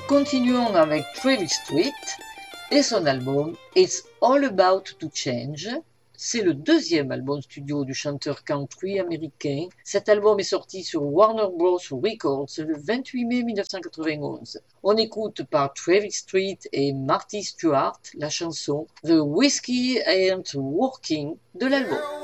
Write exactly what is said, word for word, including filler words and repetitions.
Continuons avec Travis Street et son album It's All About to Change. C'est le deuxième album studio du chanteur country américain. Cet album est sorti sur Warner Bros. Records le vingt-huit mai mille neuf cent quatre-vingt-onze. On écoute par Travis Street et Marty Stuart la chanson The Whiskey Ain't Working de l'album.